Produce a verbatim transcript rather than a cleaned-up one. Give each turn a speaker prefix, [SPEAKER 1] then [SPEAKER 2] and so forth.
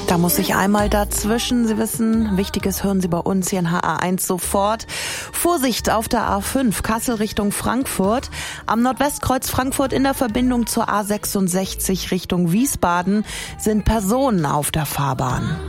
[SPEAKER 1] Da muss ich einmal dazwischen. Sie wissen, Wichtiges hören Sie bei uns hier in H A eins sofort. Vorsicht auf der A fünf, Kassel Richtung Frankfurt. Am Nordwestkreuz Frankfurt in der Verbindung zur A sechsundsechzig Richtung Wiesbaden sind Personen auf der Fahrbahn.